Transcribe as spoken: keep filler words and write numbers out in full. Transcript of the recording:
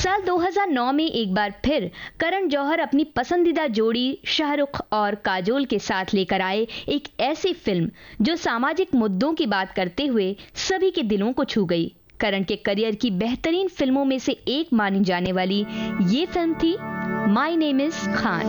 साल दो हज़ार नौ में एक बार फिर करण जौहर अपनी पसंदीदा जोड़ी शाहरुख और काजोल के साथ लेकर आए एक ऐसी फिल्म जो सामाजिक मुद्दों की बात करते हुए सभी के दिलों को छू गई। करण के करियर की बेहतरीन फिल्मों में से एक मानी जाने वाली ये फिल्म थी माय नेम इज खान।